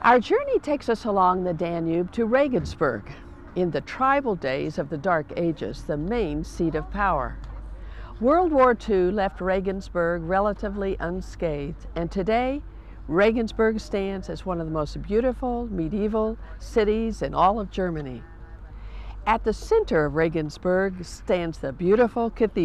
Our journey takes us along the Danube to Regensburg, in the tribal days of the Dark Ages, the main seat of power. World War II left Regensburg relatively unscathed, and today, Regensburg stands as one of the most beautiful medieval cities in all of Germany. At the center of Regensburg stands the beautiful cathedral.